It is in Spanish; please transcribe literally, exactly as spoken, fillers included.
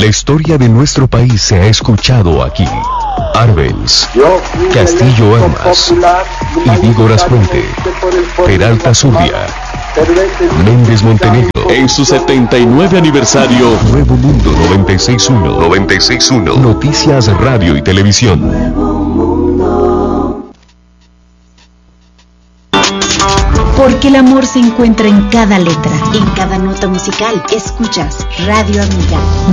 La historia de nuestro país se ha escuchado aquí. Arbenz, Castillo Armas, Íñigo Aspuente, Peralta Zurria, Méndez Montenegro. En su setenta y nueve aniversario, Nuevo Mundo noventa y seis punto uno. noventa y seis punto uno. Noticias, radio y televisión. Porque el amor se encuentra en cada letra, en cada nota musical. Escuchas Radio Amiga.